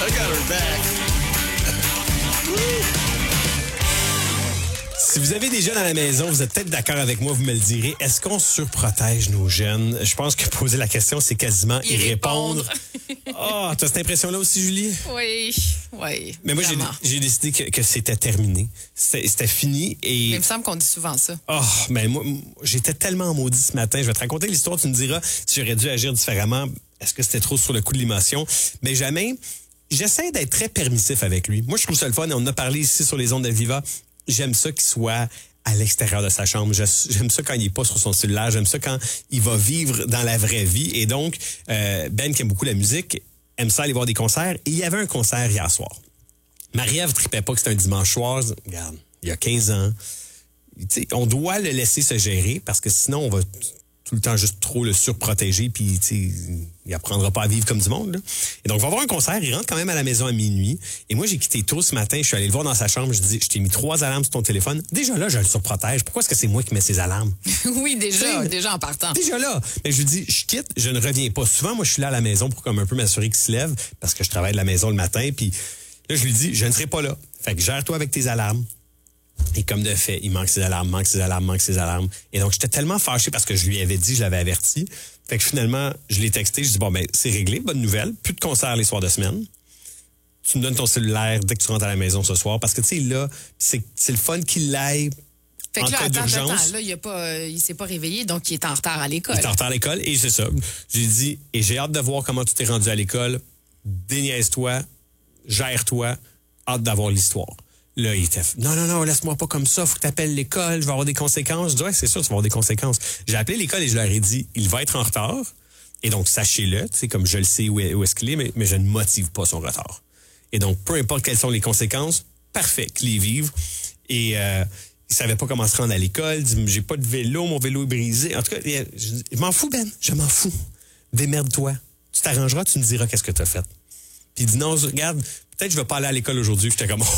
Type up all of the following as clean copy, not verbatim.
got her back. Si vous avez des jeunes à la maison, vous êtes peut-être d'accord avec moi, vous me le direz. Est-ce qu'on surprotège nos jeunes? Je pense que poser la question, c'est quasiment y répondre. Ah, t'as cette impression-là aussi, Julie? Oui. Mais moi, j'ai décidé que c'était terminé. C'était fini. Et... Mais il me semble qu'on dit souvent ça. Oh, mais moi, j'étais tellement maudit ce matin. Je vais te raconter l'histoire, tu me diras si j'aurais dû agir différemment. Est-ce que c'était trop sur le coup de l'émotion? Mais jamais, j'essaie d'être très permissif avec lui. Moi, je trouve ça le fun. On en a parlé ici sur les ondes de Viva. J'aime ça qu'il soit à l'extérieur de sa chambre. J'aime ça quand il n'est pas sur son cellulaire. J'aime ça quand il va vivre dans la vraie vie. Et donc, Ben, qui aime beaucoup la musique, aime ça aller voir des concerts. Et il y avait un concert hier soir. Marie-Ève tripait pas que c'était un dimanche soir. Regarde, il y a 15 ans. T'sais, on doit le laisser se gérer parce que sinon, on va tout le temps juste trop le surprotéger puis il apprendra pas à vivre comme du monde. Là. Et donc, on va avoir un concert. Il rentre quand même à la maison à minuit. Et moi, j'ai quitté tôt ce matin. Je suis allé le voir dans sa chambre. Je dis, je t'ai mis 3 alarmes sur ton téléphone. Déjà là, je le surprotège. Pourquoi est-ce que c'est moi qui mets ces alarmes? Oui, déjà en partant. Déjà là. Mais je lui dis, je quitte, je ne reviens pas. Souvent, moi, je suis là à la maison pour comme un peu m'assurer qu'il se lève parce que je travaille de la maison le matin. Puis là, je lui dis, je ne serai pas là. Fait que gère-toi avec tes alarmes. Et comme de fait, il manque ses alarmes. Et donc, j'étais tellement fâché parce que je lui avais dit, je l'avais averti. Fait que finalement, je l'ai texté. Je dis, bon, ben, c'est réglé. Bonne nouvelle. Plus de concerts les soirs de semaine. Tu me donnes ton cellulaire dès que tu rentres à la maison ce soir. Parce que, tu sais, là, c'est le fun qu'il l'aille. Fait que là, attends, là, il s'est pas réveillé, donc il est en retard à l'école. Il est en retard à l'école et c'est ça. J'ai dit, et j'ai hâte de voir comment tu t'es rendu à l'école. Déniaise-toi, gère-toi, hâte d'avoir l'histoire. Là, il était, non, laisse-moi pas comme ça, faut que tu appelles l'école, je vais avoir des conséquences. Je dis, ouais, c'est sûr, tu vas avoir des conséquences. J'ai appelé l'école et je leur ai dit, il va être en retard. Et donc, sachez-le, tu sais, comme je le sais où est-ce qu'il est, mais je ne motive pas son retard. Et donc, peu importe quelles sont les conséquences, parfait, qu'il y vive. Et, il savait pas comment se rendre à l'école. Il dit, j'ai pas de vélo, mon vélo est brisé. En tout cas, je m'en fous, Ben. Je m'en fous. Démerde-toi. Tu t'arrangeras, tu me diras qu'est-ce que tu as fait. Puis il dit, non, regarde, peut-être que je vais pas aller à l'école aujourd'hui. J'étais comme,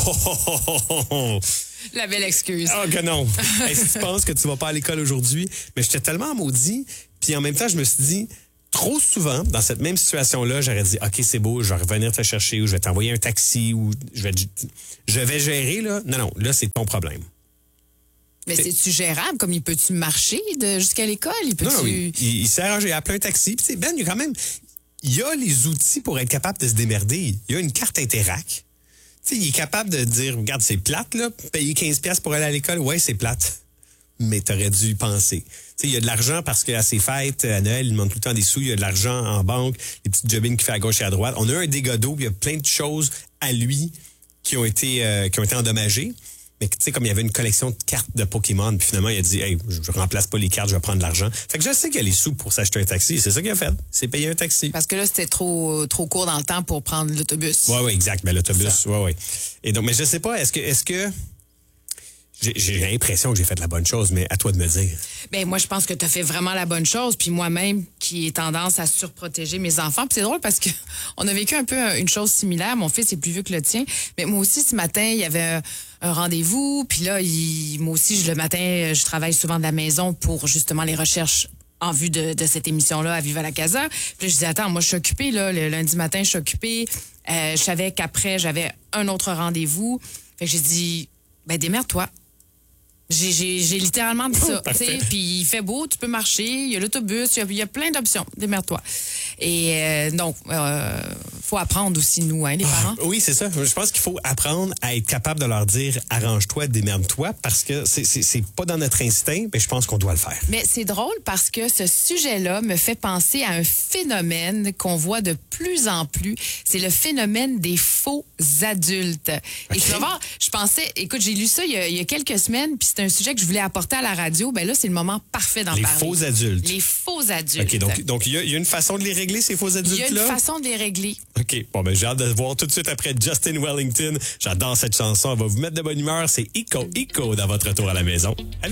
La belle excuse. Oh que non. Est-ce que tu penses que tu vas pas à l'école aujourd'hui? Mais j'étais tellement maudit. Puis en même temps, je me suis dit, trop souvent, dans cette même situation-là, j'aurais dit, OK, c'est beau, je vais revenir te chercher ou je vais t'envoyer un taxi ou je vais gérer, là. Non, là, c'est ton problème. Mais c'est-tu gérable? Comme il peut-tu marcher jusqu'à l'école? Non, il s'est arrangé. Il a appelé un taxi. Puis Ben, il y a les outils pour être capable de se démerder. Il y a une carte Interac. T'sais, il est capable de dire, regarde, c'est plate, là. Payer 15$ pour aller à l'école, ouais, c'est plate. Mais t'aurais dû y penser. T'sais, il y a de l'argent parce qu'à ses fêtes, à Noël, il demande tout le temps des sous. Il y a de l'argent en banque, les petites jobines qu'il fait à gauche et à droite. On a un dégât d'eau, puis il y a plein de choses à lui qui ont été endommagées. Mais tu sais, comme il y avait une collection de cartes de Pokémon, puis finalement, il a dit, hey, je remplace pas les cartes, je vais prendre de l'argent. Fait que je sais qu'il y a les sous pour s'acheter un taxi. C'est ça qu'il a fait. C'est payer un taxi. Parce que là, c'était trop court dans le temps pour prendre l'autobus. Oui, exact. Mais l'autobus, oui. Et donc, mais je sais pas, est-ce que j'ai l'impression que j'ai fait la bonne chose, mais à toi de me dire. Ben moi, je pense que tu as fait vraiment la bonne chose. Puis moi-même, qui ai tendance à surprotéger mes enfants. Puis c'est drôle parce que on a vécu un peu une chose similaire. Mon fils est plus vieux que le tien. Mais moi aussi, ce matin, il y avait un rendez-vous. Puis là, moi aussi, le matin, je travaille souvent de la maison pour justement les recherches en vue de cette émission-là à Viva la Casa. Puis là, je disais, attends, moi, je suis occupée, là. Le lundi matin, je suis occupée. Je savais qu'après, j'avais un autre rendez-vous. Fait que j'ai dit, ben démerde-toi. J'ai littéralement dit ça. Puis il fait beau, tu peux marcher, il y a l'autobus, il y a plein d'options. Démerde-toi. Et donc, faut apprendre aussi, nous, hein, les parents. Oui, c'est ça. Je pense qu'il faut apprendre à être capable de leur dire arrange-toi, démerde-toi, parce que c'est pas dans notre instinct, mais je pense qu'on doit le faire. Mais c'est drôle parce que ce sujet-là me fait penser à un phénomène qu'on voit de plus en plus. C'est le phénomène des faux adultes. Okay. Et tu vas voir, je pensais, écoute, j'ai lu ça il y a quelques semaines, puis c'est un sujet que je voulais apporter à la radio. Ben là, c'est le moment parfait d'en parler. Les faux adultes. Les faux adultes. OK, donc il y a une façon de les régler, ces faux adultes-là? Il y a une façon de les régler. OK, bon, ben j'ai hâte de voir tout de suite après Justin Wellington. J'adore cette chanson. Elle va vous mettre de bonne humeur. C'est Ico dans votre retour à la maison.